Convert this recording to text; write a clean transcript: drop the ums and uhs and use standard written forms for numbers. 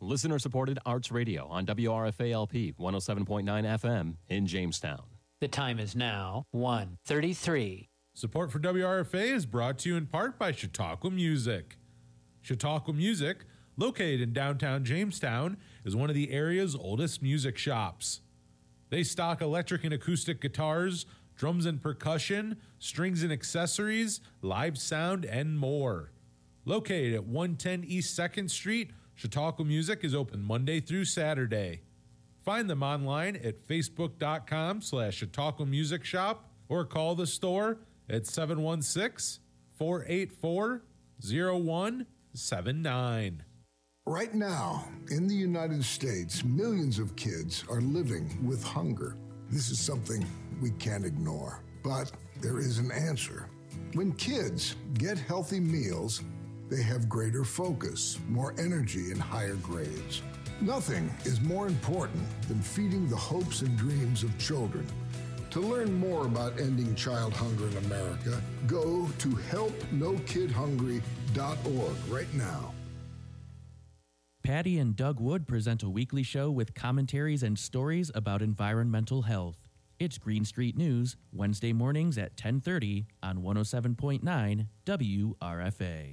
listener-supported arts radio on WRFA-LP 107.9 FM in Jamestown. The time is now 1:33. Support for WRFA is brought to you in part by Chautauqua Music. Chautauqua Music, located in downtown Jamestown, is one of the area's oldest music shops. They stock electric and acoustic guitars, drums and percussion, strings and accessories, live sound, and more. Located at 110 East 2nd Street, Chautauqua Music is open Monday through Saturday. Find them online at facebook.com/Chautauqua Music Shop or call the store at 716-484-0179. Right now, in the United States, millions of kids are living with hunger. This is something we can't ignore, but there is an answer. When kids get healthy meals, they have greater focus, more energy, and higher grades. Nothing is more important than feeding the hopes and dreams of children. To learn more about ending child hunger in America, go to helpnokidhungry.org right now. Patty and Doug Wood present a weekly show with commentaries and stories about environmental health. It's Green Street News, Wednesday mornings at 10:30 on 107.9 WRFA.